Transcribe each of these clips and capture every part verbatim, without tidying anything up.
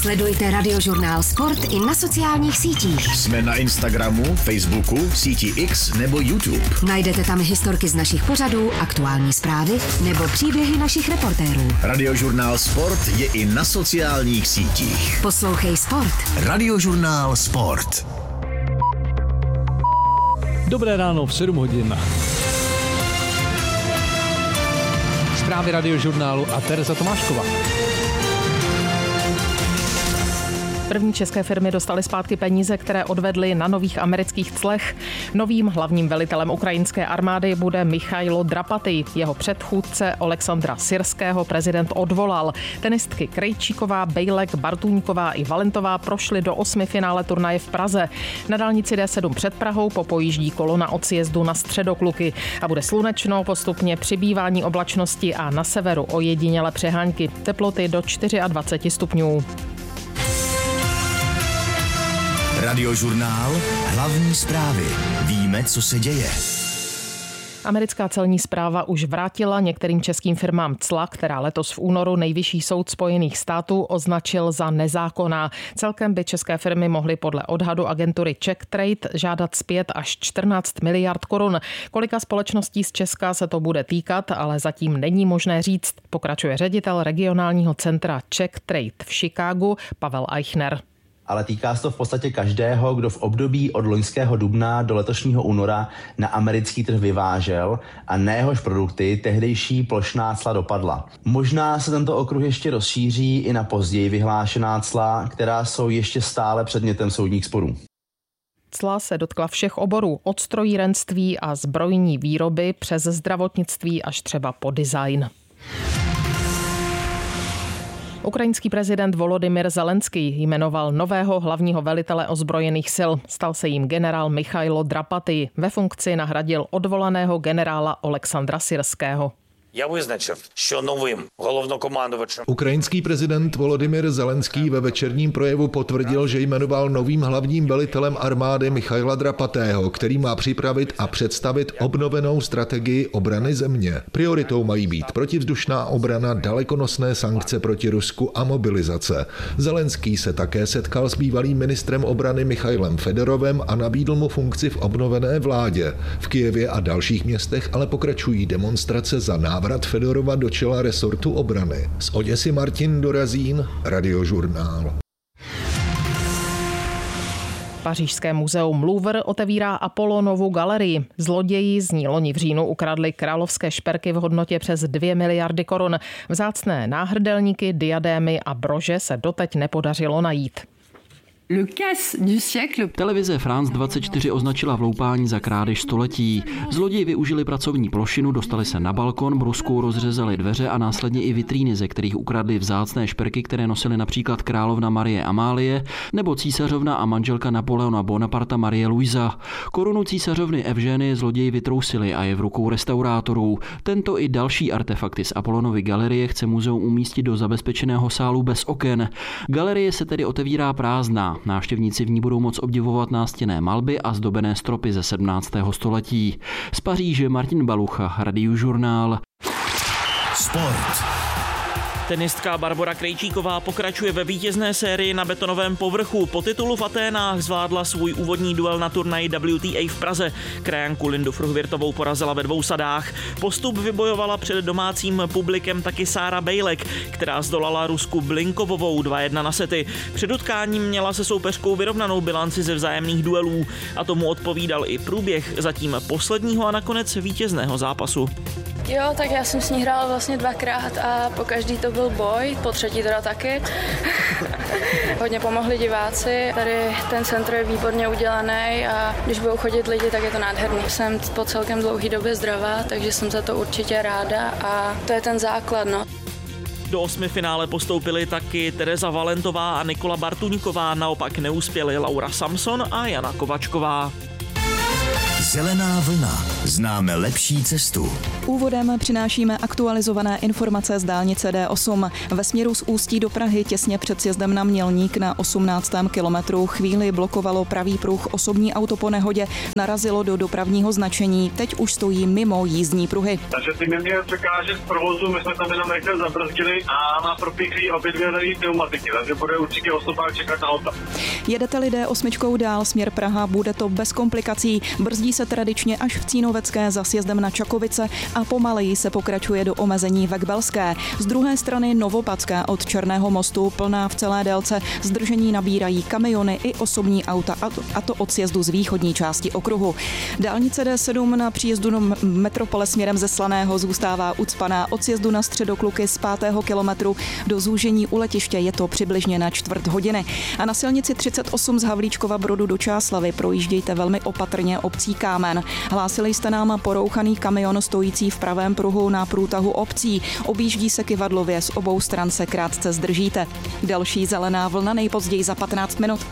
Sledujte Radiožurnál Sport i na sociálních sítích. Jsme na Instagramu, Facebooku, síti X nebo YouTube. Najdete tam historky z našich pořadů, aktuální zprávy nebo příběhy našich reportérů. Radiožurnál Sport je i na sociálních sítích. Poslouchej Sport. Radiožurnál Sport. Dobré ráno v sedm hodin. Zprávy Radiožurnálu a Tereza Tomášková. První české firmy dostaly zpátky peníze, které odvedly na nových amerických clech. Novým hlavním velitelem ukrajinské armády bude Michailo Drapatý. Jeho předchůdce Oleksandra Syrského prezident odvolal. Tenistky Krejčíková, Bejlek, Bartůňková i Valentová prošly do osmi finále turnaje v Praze. Na dálnici D sedm před Prahou popojíždí kolona od sjezdu na Středokluky a bude slunečno, postupně přibývání oblačnosti a na severu ojedinělé přehánky. Teploty do dvacet čtyři stupňů. Radiožurnál, hlavní zprávy. Víme, co se děje. Americká celní správa už vrátila některým českým firmám cla, která letos v únoru Nejvyšší soud Spojených států označil za nezákonná. Celkem by české firmy mohly podle odhadu agentury Czech Trade žádat zpět až čtrnáct miliard korun. Kolika společností z Česka se to bude týkat, ale zatím není možné říct, pokračuje ředitel regionálního centra Czech Trade v Chicagu Pavel Eichner. Ale týká se to v podstatě každého, kdo v období od loňského dubna do letošního února na americký trh vyvážel a na jehož produkty tehdejší plošná cla dopadla. Možná se tento okruh ještě rozšíří i na později vyhlášená cla, která jsou ještě stále předmětem soudních sporů. Cla se dotkla všech oborů, od strojírenství a zbrojní výroby přes zdravotnictví až třeba po design. Ukrajinský prezident Volodymyr Zelenský jmenoval nového hlavního velitele ozbrojených sil. Stal se jím generál Michailo Drapatý. Ve funkci nahradil odvolaného generála Oleksandra Syrského. Já vyznačil, že novým hlavnokomandovacem. Ukrajinský prezident Volodymyr Zelenský ve večerním projevu potvrdil, že jmenoval novým hlavním velitelem armády Michaila Drapatého, který má připravit a představit obnovenou strategii obrany země. Prioritou mají být protivzdušná obrana, dalekonosné sankce proti Rusku a mobilizace. Zelenský se také setkal s bývalým ministrem obrany Michailem Fedorovem a nabídl mu funkci v obnovené vládě. V Kyjevě a dalších městech ale pokračují demonstrace za návrat Návrat Fedorova do čela resortu obrany. Z Oděsy Martin Dorazín, Radiožurnál. Pařížské muzeum Louvre otevírá Apollonovu galerii. Zloději z ní loni v říjnu ukradli královské šperky v hodnotě přes dvě miliardy korun. Vzácné náhrdelníky, diadémy a brože se doteď nepodařilo najít. Le casse du siècle. Televize France dvacet čtyři označila vloupání za krádež století. Zloději využili pracovní plošinu, dostali se na balkon, bruskou rozřezali dveře a následně i vitríny, ze kterých ukradli vzácné šperky, které nosily například královna Marie Amálie nebo císařovna a manželka Napoleona Bonaparta Marie Luisa. Korunu císařovny Evženy zloději vytrousili a je v rukou restaurátorů. Tento i další artefakty z Apollonovy galerie chce muzeum umístit do zabezpečeného sálu bez oken. Galerie se tedy otevírá prázdná. Návštěvníci v ní budou moct obdivovat nástěnné malby a zdobené stropy ze sedmnáctého století. Z Paříže Martin Balucha, Radiožurnál. Sport. Tenistka Barbora Krejčíková pokračuje ve vítězné sérii na betonovém povrchu. Po titulu v Aténách zvládla svůj úvodní duel na turnaji W T A v Praze. Krajanku Lindu Fruhvirtovou porazila ve dvou sadách. Postup vybojovala před domácím publikem taky Sára Bejlek, která zdolala Rusku Blinkovovou dva jedna na sety. Před utkáním měla se soupeřkou vyrovnanou bilanci ze vzájemných duelů a tomu odpovídal i průběh zatím posledního a nakonec vítězného zápasu. Jo, tak já jsem s ní hrála vlastně dvakrát a po každý to byl boj, po třetí teda taky. Hodně pomohli diváci, tady ten centr je výborně udělaný a když budou chodit lidi, tak je to nádherný. Jsem po celkem dlouhý době zdravá, takže jsem za to určitě ráda a to je ten základ, no. Do osmi finále postoupili taky Tereza Valentová a Nikola Bartůňková, naopak neuspěli Laura Samson a Jana Kovačková. Zelená vlna. Známe lepší cestu. Úvodem přinášíme aktualizované informace z dálnice D osm. Ve směru z Ústí do Prahy těsně před sjezdem na Mělník na osmnáctém kilometru chvíli blokovalo pravý pruh osobní auto po nehodě, narazilo do dopravního značení, teď už stojí mimo jízdní pruhy. Takže ty mě měl překážet z provozu, my jsme tam jenom rychle zabrzdili a má propíchlý obě dvě pneumatiky, takže bude určitě osobák čekat na auta. Jedete-li D osm dál směr Praha, bude to bez komplikací. Brzdí se tradičně až v Cínovecké za sjezdem na Čakovice a pomaleji se pokračuje do omezení ve Kbelské. Z druhé strany Novopadská od Černého mostu plná v celé délce. Zdržení nabírají kamiony i osobní auta, a to od sjezdu z východní části okruhu. Dálnice D sedm na příjezdu do metropole směrem ze Slaného zůstává ucpaná. Od sjezdu na Středokluky z pátého kilometru do zúžení u letiště je to přibližně na čtvrt hodiny. A na silnici třicet osm z Havlíčkova Brodu do Čáslavy projíždějte velmi opatrně obcí Kámen. Hlásili jste nám porouchaný kamion stojící v pravém pruhu na průtahu obcí. Objíždí se kyvadlově, z obou stran se krátce zdržíte. Další zelená vlna nejpozději za patnáct minut.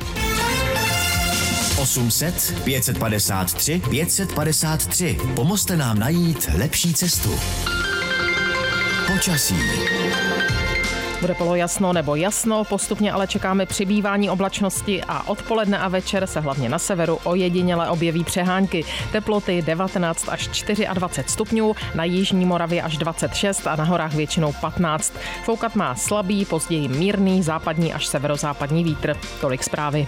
osm set pět set padesát tři pět set padesát tři. Pomozte nám najít lepší cestu. Počasí. Bude polojasno nebo jasno, postupně ale čekáme přibývání oblačnosti a odpoledne a večer se hlavně na severu ojediněle objeví přehánky. Teploty devatenáct až dvacet čtyři stupňů, na jižní Moravě až dvacet šest a na horách většinou patnáct. Foukat má slabý, později mírný západní až severozápadní vítr. Tolik zprávy.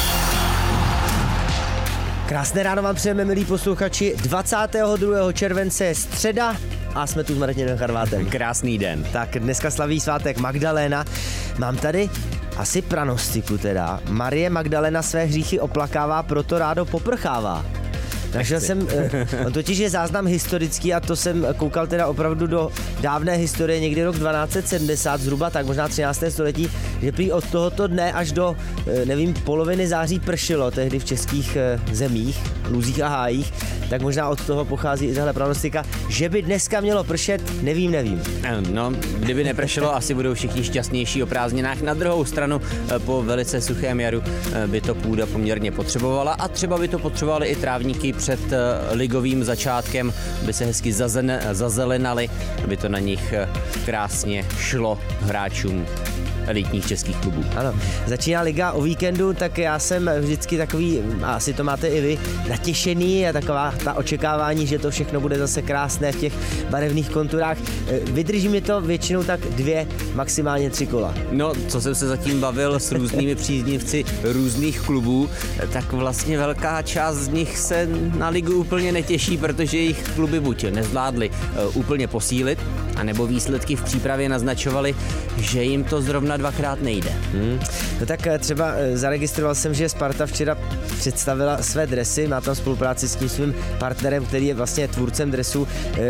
Krásné ráno vám přejeme, milí posluchači. dvacátého druhého července je středa a jsme tu s Martinem Charvátem. Krásný den. Tak dneska slaví svátek Magdaléna. Mám tady asi pranostiku teda. Marie Magdalena své hříchy oplakává, proto rádo poprchává. Našel jsem, on totiž je záznam historický a to jsem koukal teda opravdu do dávné historie, někdy rok dvanáct set sedmdesát, zhruba tak možná třinácté století, že prý od tohoto dne až do, nevím, poloviny září pršilo tehdy v českých zemích, lůzích a hájích, tak možná od toho pochází i tahle pranostika. Že by dneska mělo pršet, nevím, nevím. No, kdyby nepršelo, asi budou všichni šťastnější o prázdninách. Na druhou stranu, po velice suchém jaru by to půda poměrně potřebovala a třeba by to potřebovaly i trávníky před ligovým začátkem, by se hezky zazen, zazelenaly, aby to na nich krásně šlo hráčům elitních českých klubů. Ano, začíná liga o víkendu, tak já jsem vždycky takový, a asi to máte i vy, natěšený a taková ta očekávání, že to všechno bude zase krásné v těch barevných konturách. Vydrží mi to většinou tak dvě, maximálně tři kola. No, co jsem se zatím bavil s různými příznivci různých klubů, tak vlastně velká část z nich se na ligu úplně netěší, protože jejich kluby buď nezvládli uh, úplně posílit, anebo výsledky v přípravě naznačovaly, že jim to zrovna dvakrát nejde. Hmm. No tak třeba zaregistroval jsem, že Sparta včera představila své dresy, má tam spolupráci s tím svým partnerem, který je vlastně tvůrcem dresů.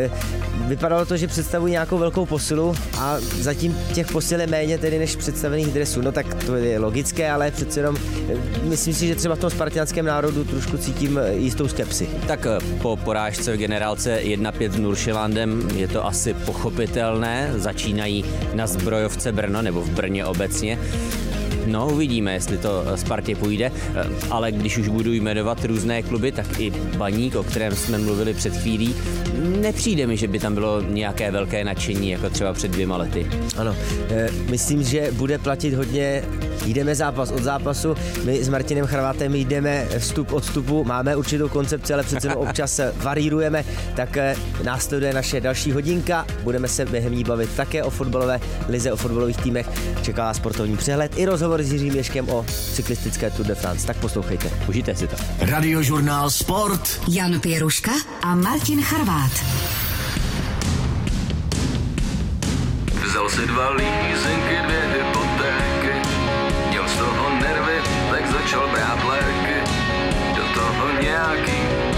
Vypadalo to, že představují nějakou velkou posilu a zatím těch posil je méně tedy než představených dresů. No tak to je logické, ale přece jenom myslím si, že třeba v tom spartianském národu trošku cítím jistou skepsi. Tak po porážce v generálce jedna pět s Nuršelandem je to asi pochopitelné. Začínají na Zbrojovce Brno nebo v Brně obecně. No, uvidíme, jestli to Spartě půjde, ale když už budu jmenovat různé kluby, tak i Baník, o kterém jsme mluvili před chvílí, nepřijde mi, že by tam bylo nějaké velké nadšení, jako třeba před dvěma lety. Ano, e, myslím, že bude platit hodně, jdeme zápas od zápasu, my s Martinem Charvátem jdeme vstup od vstupu, máme určitou koncepci, ale přece občas varírujeme, tak následuje naše další hodinka, budeme se během ní bavit také o fotbalové lize, o fotbalových týmech, čeká sportovní přehled i rozhovor s Jiřím Ježkem o cyklistické Tour de France, tak poslouchejte, užijte si to. Radiožurnál Sport. Jan Pěruška a Martin Charvát. Vzal si dva lízenky, dvě